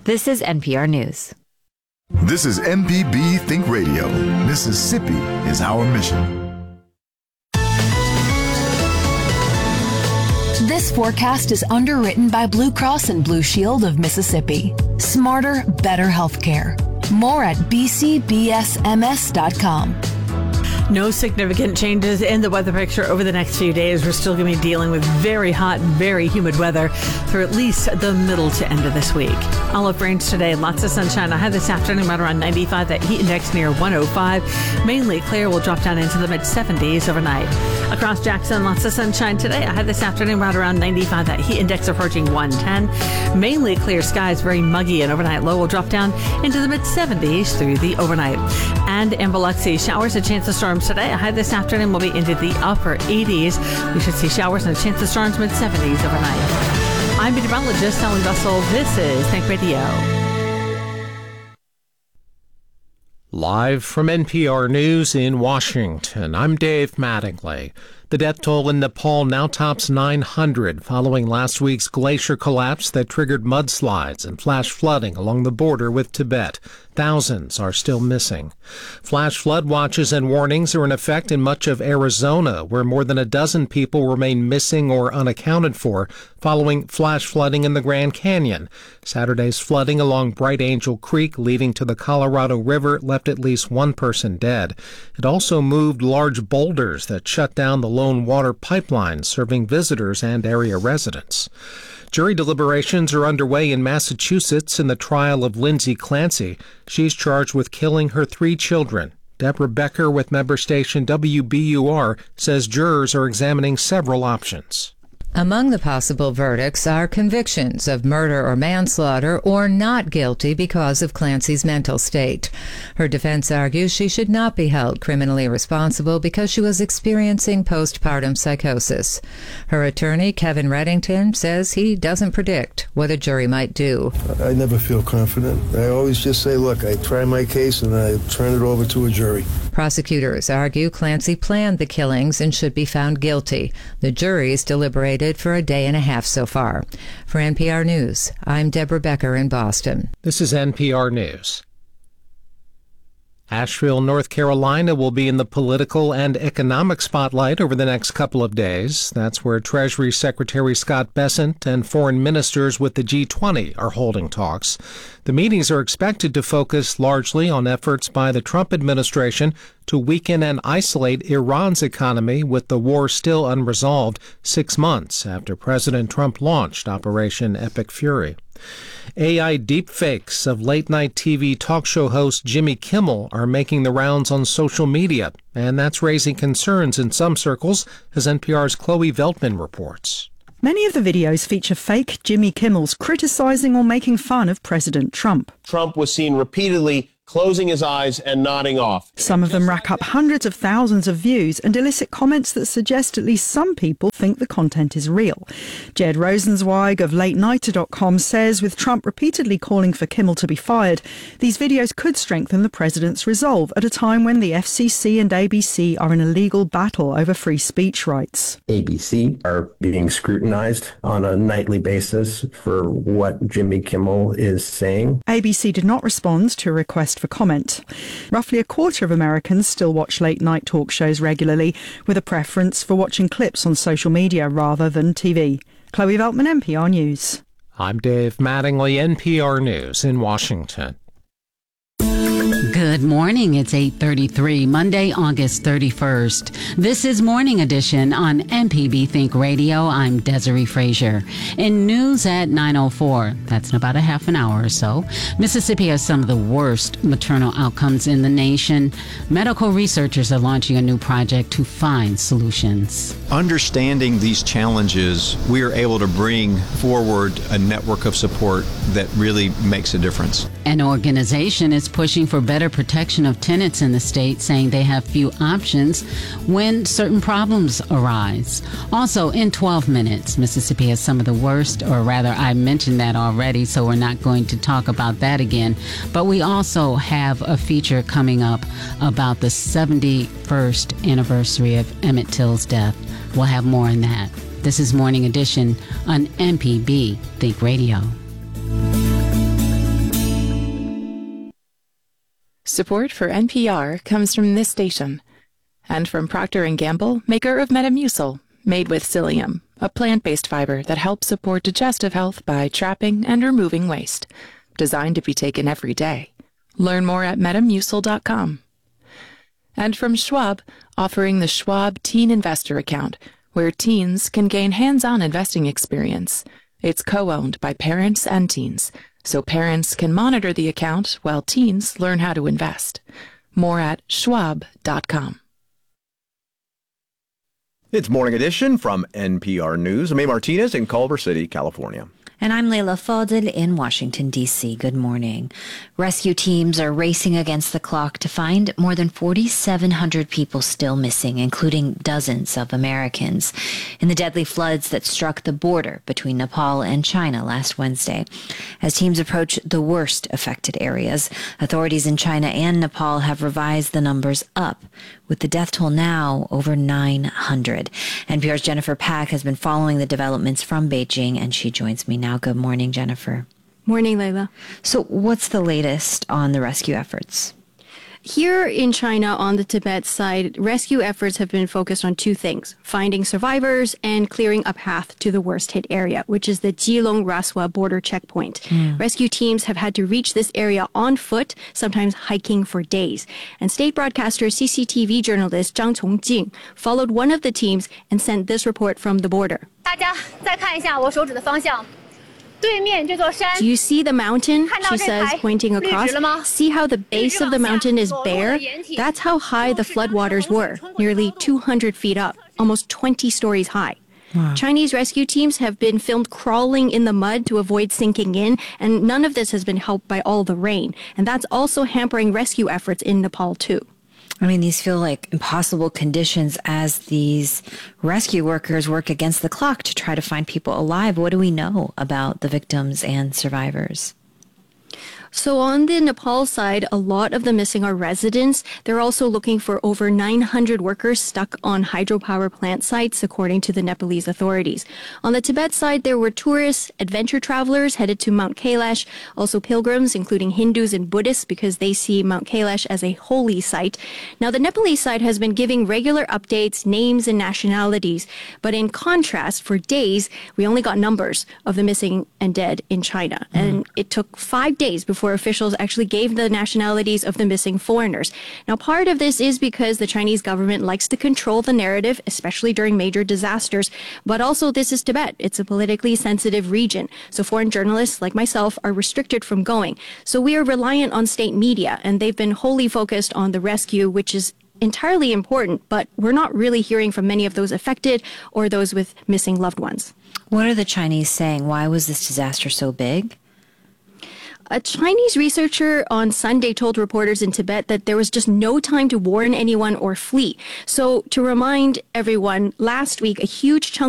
This is NPR News. This is MPB Think Radio. Mississippi is our mission. This forecast is underwritten by Blue Cross and Blue Shield of Mississippi. Smarter, better healthcare. More at bcbsms.com. No significant changes in the weather picture over the next few days. We're still going to be dealing with very hot, very humid weather through at least the middle to end of this week. Olive range today, lots of sunshine. I had this afternoon right around 95, that heat index near 105. Mainly clear, will drop down into the mid-70s overnight. Across Jackson, lots of sunshine today. I had this afternoon right around 95, that heat index approaching 110. Mainly clear skies, very muggy, and overnight low will drop down into the mid-70s through the overnight. And in Biloxi, showers, a chance of storms today. A high this afternoon will be into the upper 80s. We should see showers and a chance of storms mid-70s overnight. I'm meteorologist Sally Russell. This is Think Radio. Live from NPR News in Washington, I'm Dave Mattingly. The death toll in Nepal now tops 900 following last week's glacier collapse that triggered mudslides and flash flooding along the border with Tibet. Thousands are still missing. Flash flood watches and warnings are in effect in much of Arizona, where more than a dozen people remain missing or unaccounted for following flash flooding in the Grand Canyon. Saturday's flooding along Bright Angel Creek leading to the Colorado River left at least one person dead. It also moved large boulders that shut down the Lone Water Pipeline serving visitors and area residents. Jury deliberations are underway in Massachusetts in the trial of Lindsay Clancy. She's charged with killing her 3 children. Deborah Becker with member station WBUR says jurors are examining several options. Among the possible verdicts are convictions of murder or manslaughter or not guilty because of Clancy's mental state. Her defense argues she should not be held criminally responsible because she was experiencing postpartum psychosis. Her attorney, Kevin Reddington, says he doesn't predict what a jury might do. I never feel confident. I always just say, look, I try my case and I turn it over to a jury. Prosecutors argue Clancy planned the killings and should be found guilty. The jury's deliberated for a day and a half so far. For NPR News, I'm Deborah Becker in Boston. This is NPR News. Asheville, North Carolina will be in the political and economic spotlight over the next couple of days. That's where Treasury Secretary Scott Bessent and foreign ministers with the G20 are holding talks. The meetings are expected to focus largely on efforts by the Trump administration to weaken and isolate Iran's economy with the war still unresolved 6 months after President Trump launched Operation Epic Fury. AI deepfakes of late-night TV talk show host Jimmy Kimmel are making the rounds on social media, and that's raising concerns in some circles, as NPR's Chloe Veltman reports. Many of the videos feature fake Jimmy Kimmels criticizing or making fun of President Trump. Trump was seen repeatedly closing his eyes and nodding off. Some of them rack up hundreds of thousands of views and elicit comments that suggest at least some people think the content is real. Jed Rosenzweig of LateNighter.com says with Trump repeatedly calling for Kimmel to be fired, these videos could strengthen the president's resolve at a time when the FCC and ABC are in a legal battle over free speech rights. ABC are being scrutinized on a nightly basis for what Jimmy Kimmel is saying. ABC did not respond to a request for comment. Roughly a quarter of Americans still watch late-night talk shows regularly, with a preference for watching clips on social media rather than TV. Chloe Veltman, NPR News. I'm Dave Mattingly, NPR News in Washington. Good morning. It's 8:33, Monday, August 31st. This is Morning Edition on MPB Think Radio. I'm Desiree Frazier. In news at 9:04, that's in about a half an hour or so, Mississippi has some of the worst maternal outcomes in the nation. Medical researchers are launching a new project to find solutions. Understanding these challenges, we are able to bring forward a network of support that really makes a difference. An organization is pushing for better protection of tenants in the state, saying they have few options when certain problems arise. Also, in 12 minutes, Mississippi has some of the worst, or rather, I mentioned that already, so we're not going to talk about that again. But we also have a feature coming up about the 71st anniversary of Emmett Till's death. We'll have more on that. This is Morning Edition on MPB Think Radio. Support for NPR comes from this station and from Procter & Gamble, maker of Metamucil, made with psyllium, a plant-based fiber that helps support digestive health by trapping and removing waste. Designed to be taken every day. Learn more at metamucil.com. And from Schwab, offering the Schwab Teen Investor Account, where teens can gain hands-on investing experience. It's co-owned by parents and teens, so parents can monitor the account while teens learn how to invest. More at schwab.com. It's Morning Edition from NPR News. I'm A. Martinez in Culver City, California. And I'm Leila Fadel in Washington, D.C. Good morning. Rescue teams are racing against the clock to find more than 4,700 people still missing, including dozens of Americans, in the deadly floods that struck the border between Nepal and China last Wednesday. As teams approach the worst affected areas, authorities in China and Nepal have revised the numbers up, with the death toll now over 900. NPR's Jennifer Pack has been following the developments from Beijing, and she joins me now. Good morning, Jennifer. Morning, Leila. So what's the latest on the rescue efforts? Here in China, on the Tibet side, rescue efforts have been focused on two things: finding survivors and clearing a path to the worst hit area, which is the Jilong-Raswa border checkpoint. Rescue teams have had to reach this area on foot, sometimes hiking for days. And state broadcaster CCTV journalist Zhang Chongjing followed one of the teams and sent this report from the border. 大家再看一下我手指的方向。 Do you see the mountain? She says, pointing across. See how the base of the mountain is bare? That's how high the floodwaters were, nearly 200 feet up, almost 20 stories high. Wow. Chinese rescue teams have been filmed crawling in the mud to avoid sinking in, and none of this has been helped by all the rain. And that's also hampering rescue efforts in Nepal, too. I mean, these feel like impossible conditions as these rescue workers work against the clock to try to find people alive. What do we know about the victims and survivors? So on the Nepal side, a lot of the missing are residents. They're also looking for over 900 workers stuck on hydropower plant sites, according to the Nepalese authorities. On the Tibet side, there were tourists, adventure travelers headed to Mount Kailash, also pilgrims, including Hindus and Buddhists, because they see Mount Kailash as a holy site. Now, the Nepalese side has been giving regular updates, names and nationalities. But in contrast, for days, we only got numbers of the missing and dead in China. And it took 5 days before officials actually gave the nationalities of the missing foreigners. Now, part of this is because the Chinese government likes to control the narrative, especially during major disasters. But also, this is Tibet. It's a politically sensitive region. So foreign journalists like myself are restricted from going. So we are reliant on state media, and they've been wholly focused on the rescue, which is entirely important, but we're not really hearing from many of those affected or those with missing loved ones. What are the Chinese saying? Why was this disaster so big? A Chinese researcher on Sunday told reporters in Tibet that there was just no time to warn anyone or flee. So to remind everyone, last week, a huge chunk